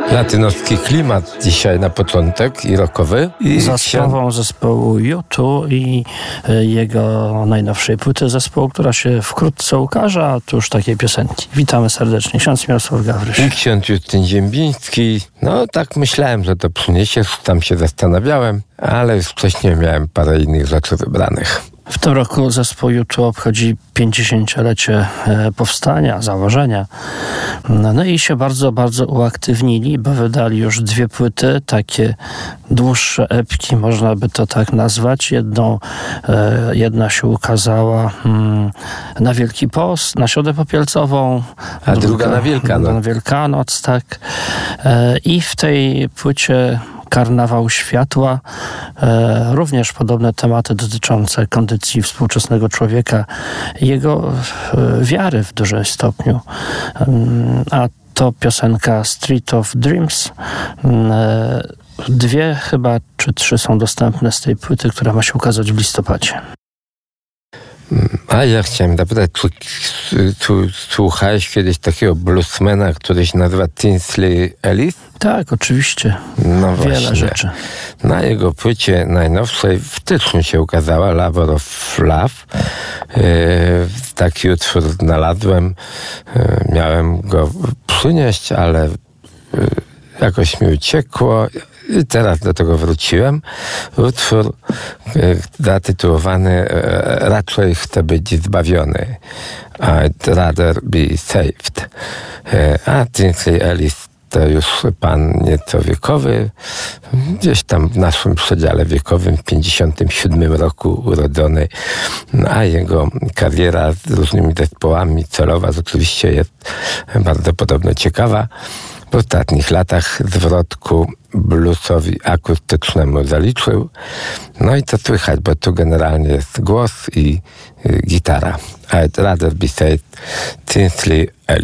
Latynoski klimat dzisiaj na początek i rockowy. Za sprawą zespołu U2 i jego najnowszej płyty zespołu, która się wkrótce ukaże, a tu już takiej piosenki. Witamy serdecznie. Ksiądz Mirosław Gawryś. I ksiądz Justyn Ziembiński. No tak myślałem, że to przyniesiesz, tam się zastanawiałem, ale już wcześniej miałem parę innych rzeczy wybranych. W tym roku zespół U2 obchodzi 50-lecie powstania, założenia. No i się bardzo, bardzo uaktywnili, bo wydali już 2 płyty, takie dłuższe epki, można by to tak nazwać. Jedna się ukazała na Wielki Post, na Środę Popielcową. A druga na Wielkanoc. Na Wielkanoc, tak. I w tej płycie Karnawał Światła, również podobne tematy dotyczące kondycji współczesnego człowieka, jego wiary w dużym stopniu. A to piosenka Street of Dreams. 2 chyba, czy 3 są dostępne z tej płyty, która ma się ukazać w listopadzie. A ja chciałem zapytać, czy słuchałeś kiedyś takiego bluesmana, który się nazywa Tinsley Ellis? Tak, oczywiście. No wiele właśnie. rzeczy. Na jego płycie najnowszej w styczniu się ukazała Labor of Love. Taki utwór znalazłem. Miałem go przynieść, ale jakoś mi uciekło i teraz do tego wróciłem. Utwór zatytułowany Raczej chcę być zbawiony. I'd rather be saved. A Tinsley Ellis to już pan nieco wiekowy, gdzieś tam w naszym przedziale wiekowym, w 57 roku urodzony, a jego kariera z różnymi zespołami solowa rzeczywiście jest bardzo podobno ciekawa. W ostatnich latach zwrot ku bluesowi akustycznemu zaliczył. No i to słychać, bo tu generalnie jest głos i gitara. I'd rather be saved, Tinsley Ellis.